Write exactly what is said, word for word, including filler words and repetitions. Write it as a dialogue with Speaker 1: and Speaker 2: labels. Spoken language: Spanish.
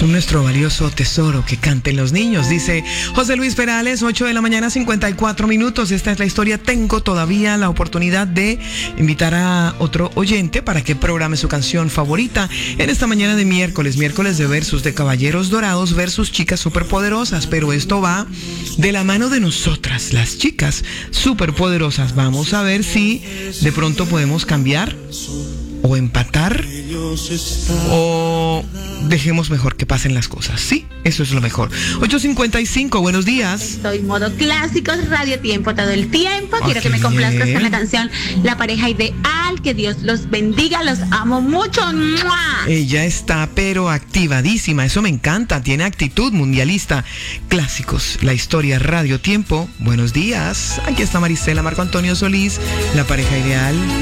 Speaker 1: Son nuestro valioso tesoro, que canten los niños, dice José Luis Perales, ocho de la mañana, cincuenta y cuatro minutos. Esta es la historia. Tengo todavía la oportunidad de invitar a otro oyente para que programe su canción favorita en esta mañana de miércoles, miércoles de versus, de Caballeros Dorados versus Chicas Superpoderosas. Pero esto va de la mano de nosotras, las chicas superpoderosas. Vamos a ver si de pronto podemos cambiar o empatar, o dejemos mejor que pasen las cosas. Sí, eso es lo mejor. ocho cincuenta y cinco, buenos días.
Speaker 2: Estoy modo clásicos, radio tiempo todo el tiempo. Quiero
Speaker 1: Ah,
Speaker 2: que me
Speaker 1: qué
Speaker 2: complazcas
Speaker 1: bien.
Speaker 2: con la canción La Pareja Ideal. Que Dios los bendiga, los amo mucho. ¡Mua!
Speaker 1: Ella está pero activadísima, eso me encanta, tiene actitud mundialista. Clásicos, la historia, radio tiempo. Buenos días. Aquí está Marisela, Marco Antonio Solís, La Pareja Ideal.